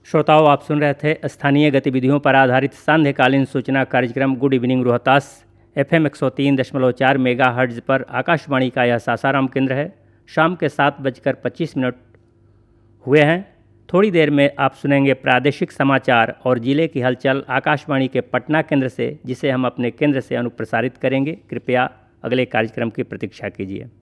श्रोताओं, आप सुन रहे थे स्थानीय गतिविधियों पर आधारित सांध्यकालीन सूचना कार्यक्रम good evening Rohtas. FM 103.4 megahertz पर आकाशवाणी का यह सासाराम केंद्र है। शाम के 7:25 हुए हैं। थोड़ी देर में आप सुनेंगे प्रादेशिक समाचार और जिले की हलचल आकाशवाणी के पटना केंद्र से, जिसे हम अपने केंद्र से अनुप्रसारित करेंगे। कृपया अगले कार्यक्रम की प्रतीक्षा कीजिए।